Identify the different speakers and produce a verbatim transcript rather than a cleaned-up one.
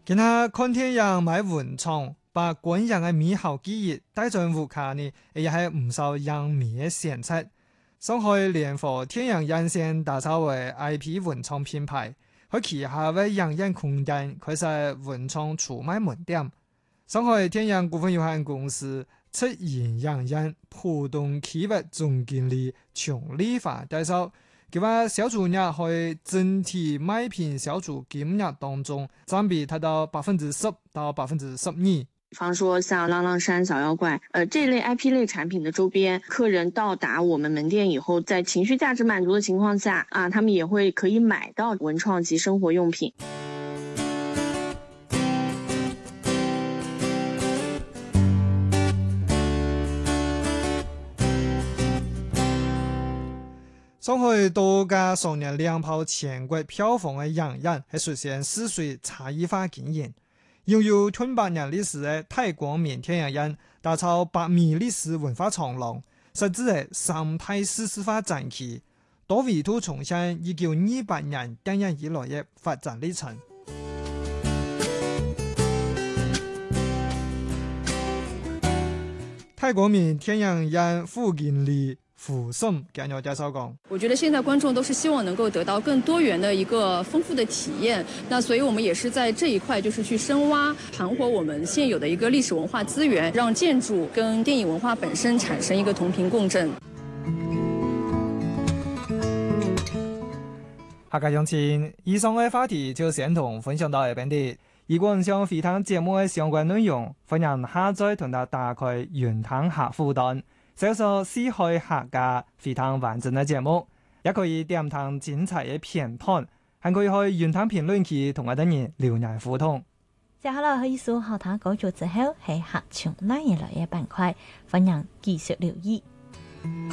Speaker 1: 今下看天陽買文創，把個人嘅美好記憶帶進屋企呢，也係唔受人民嘅限制。上海聯合天陽印線打造為 I P 文創品牌，佢旗下嘅影印空間開設文創儲賣門店。上海天陽股份有限公司出現影印浦東區域總經理裘麗華介紹。佢話小組額喺整體賣品小組金額當中佔比達到百分之十到百分之十二。比
Speaker 2: 方說像浪浪山小妖怪，呃，這類 I P 類產品的周邊，客人到達我們門店以後，在情緒價值滿足的情況下，啊，他們也會可以買到文創及生活用品。
Speaker 1: 上海多家上年兩炮全國票房嘅影印係實現四歲差異化經驗。擁有吞百年歷史嘅太光明天影印打造百米歷史文化長廊，實質係生態史詩化展期，多維度重現一九二八年電影以來嘅發展歷程。太光明天影印副經理傅松簡約介紹講，
Speaker 3: 我覺得現在觀眾都是希望能夠得到更多元的一個豐富的體驗，那所以我們也是在這一塊就是去深挖盤活我們現有的一個歷史文化資源，讓建築跟電影文化本身產生一個同頻共振。
Speaker 1: 下個星期以上嘅話題就先同分享到呢邊啲。如果想回聽節目嘅相關內容，歡迎下載同埋打開雲聽客戶端。搜索四海客家非常完整嘅節目，也可以點聽精彩嘅片段，還可以去雲聽評論區同我哋人留言互動。
Speaker 4: 接下來可以數後台稿作之後係客場拉而來嘅板塊，歡迎繼續留意。